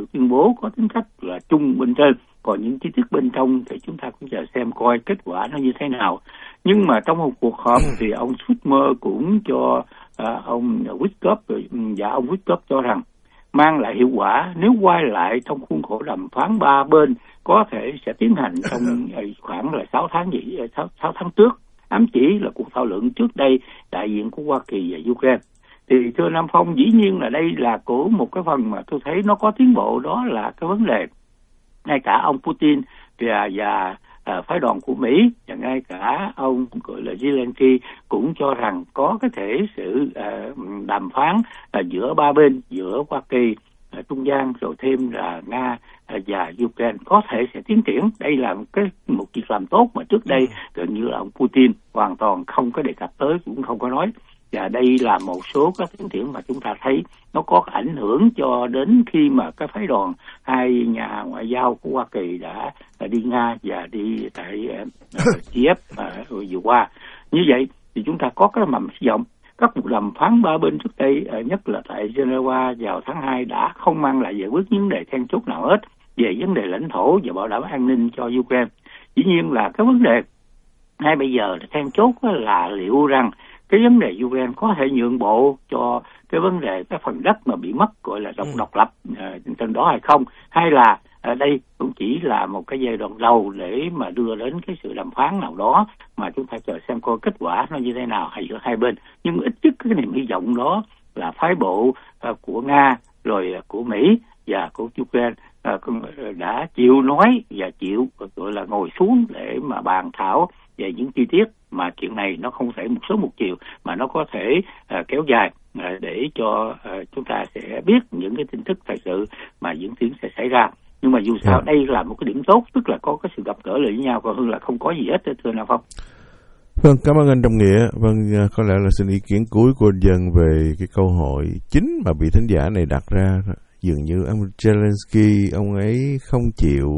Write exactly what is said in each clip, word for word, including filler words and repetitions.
tuyên bố có tính cách là chung bên trên, còn những chi tiết bên trong thì chúng ta cũng chờ xem coi kết quả nó như thế nào. Nhưng mà trong một cuộc họp thì ông Schumer cũng cho à, ông Witkoff và ông Witkoff cho rằng mang lại hiệu quả nếu quay lại trong khuôn khổ đàm phán ba bên có thể sẽ tiến hành trong khoảng là sáu tháng gì sáu tháng trước, ám chỉ là cuộc thảo luận trước đây đại diện của Hoa Kỳ và Ukraine. Thì thưa Nam Phong, dĩ nhiên là đây là của một cái phần mà tôi thấy nó có tiến bộ, đó là cái vấn đề ngay cả ông Putin và và à, phái đoàn của Mỹ và ngay cả ông gọi là Zelensky cũng cho rằng có cái thể sự à, đàm phán à, giữa ba bên, giữa Hoa Kỳ à, trung gian rồi thêm là Nga à, và Ukraine có thể sẽ tiến triển. Đây là một cái một việc làm tốt mà trước đây gần như là ông Putin hoàn toàn không có đề cập tới, cũng không có nói. Và đây là một số các tiến triển mà chúng ta thấy nó có ảnh hưởng cho đến khi mà cái phái đoàn hai nhà ngoại giao của Hoa Kỳ đã đi Nga và đi tại uh, Kiev uh, vừa qua. Như vậy thì chúng ta có cái mầm hy vọng. Các cuộc đàm phán ba bên trước đây, uh, nhất là tại Geneva vào tháng hai đã không mang lại giải quyết những vấn đề then chốt nào hết về vấn đề lãnh thổ và bảo đảm an ninh cho Ukraine. Dĩ nhiên là cái vấn đề ngay bây giờ là then chốt là liệu rằng cái vấn đề Ukraine có thể nhượng bộ cho cái vấn đề cái phần đất mà bị mất gọi là độc ừ. độc lập uh, trên đó hay không, hay là ở đây cũng chỉ là một cái giai đoạn đầu để mà đưa đến cái sự đàm phán nào đó mà chúng ta chờ xem coi kết quả nó như thế nào hay giữa hai bên. Nhưng ít nhất cái niềm hy vọng đó là phái bộ uh, của Nga rồi uh, của Mỹ và của Ukraine uh, đã chịu nói và chịu gọi là ngồi xuống để mà bàn thảo về những chi tiết, mà chuyện này nó không phải một sớm một chiều mà nó có thể uh, kéo dài uh, để cho uh, chúng ta sẽ biết những cái tin tức thật sự mà diễn tiến sẽ xảy ra. Nhưng mà dù sao yeah. đây là một cái điểm tốt, tức là có cái sự gặp gỡ lại với nhau, còn hơn là không có gì hết, thưa Nam Phong. Vâng, cảm ơn anh Trọng Nghĩa. Vâng, có lẽ là xin ý kiến cuối của anh Dân về cái câu hỏi chính mà vị thính giả này đặt ra. Dường như ông Zelensky, ông ấy không chịu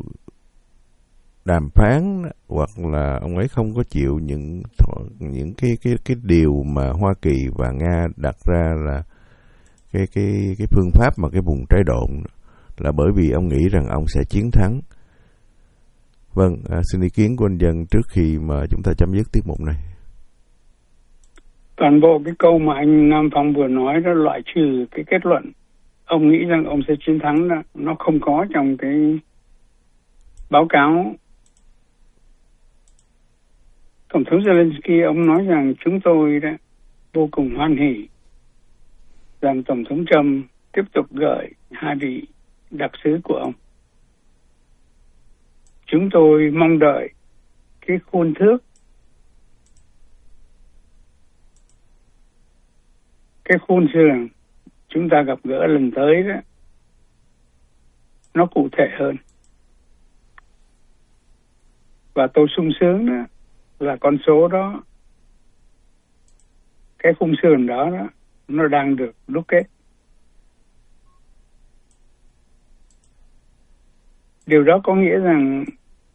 đàm phán, hoặc là ông ấy không có chịu những những cái cái cái điều mà Hoa Kỳ và Nga đặt ra là cái cái cái phương pháp mà cái vùng trái đồn, là bởi vì ông nghĩ rằng ông sẽ chiến thắng. Vâng, à, xin ý kiến của anh Dân trước khi mà chúng ta chấm dứt tiết mục này. Toàn bộ cái câu mà anh Nam Phong vừa nói đó loại trừ cái kết luận ông nghĩ rằng ông sẽ chiến thắng đó, nó không có trong cái báo cáo. Tổng thống Zelensky ông nói rằng chúng tôi đã vô cùng hoan hỉ rằng Tổng thống Trump tiếp tục gửi hai vị đặc sứ của ông. Chúng tôi mong đợi cái khuôn thước, cái khuôn sườn chúng ta gặp gỡ lần tới đó, nó cụ thể hơn. Và tôi sung sướng đó là con số đó, cái khung sườn đó, đó nó đang được đúc kết. Điều đó có nghĩa rằng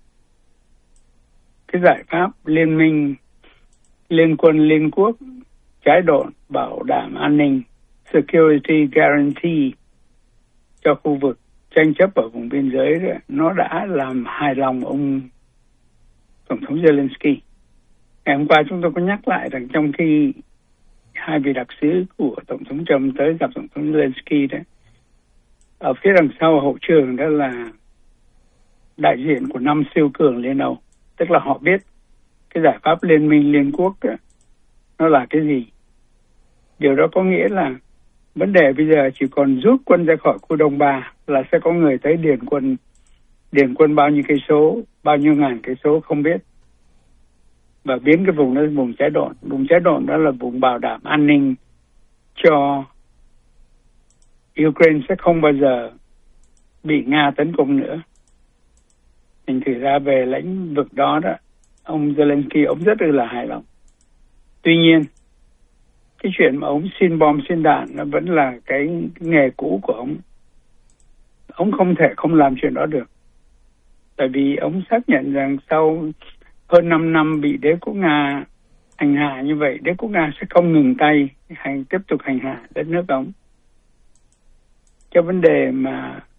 cái giải pháp liên minh, liên quân, liên quốc, trái đồn, bảo đảm an ninh, security guarantee cho khu vực tranh chấp ở vùng biên giới đó, nó đã làm hài lòng ông Tổng thống Zelensky. Ngày hôm qua chúng tôi có nhắc lại rằng trong khi hai vị đặc sứ của Tổng thống Trump tới gặp Tổng thống Zelensky đó, ở phía đằng sau hậu trường đó là đại diện của năm siêu cường Liên Âu, tức là họ biết cái giải pháp liên minh liên quốc đó, nó là cái gì. Điều đó có nghĩa là vấn đề bây giờ chỉ còn rút quân ra khỏi khu Đông Ba là sẽ có người tới điền quân, điền quân bao nhiêu cây số, bao nhiêu ngàn cây số không biết, và biến cái vùng đó thành vùng trái đồn. Vùng trái đồn đó là vùng bảo đảm an ninh cho Ukraine sẽ không bao giờ bị Nga tấn công nữa. Thành thử ra về lĩnh vực đó đó, ông Zelensky ông rất là hài lòng. Tuy nhiên, cái chuyện mà ông xin bom xin đạn nó vẫn là cái, cái nghề cũ của ông. Ông không thể không làm chuyện đó được. Tại vì ông xác nhận rằng sau hơn năm năm bị đế quốc Nga hành hạ như vậy, đế quốc Nga sẽ không ngừng tay hành tiếp tục hành hạ đất nước ông. Cho vấn đề mà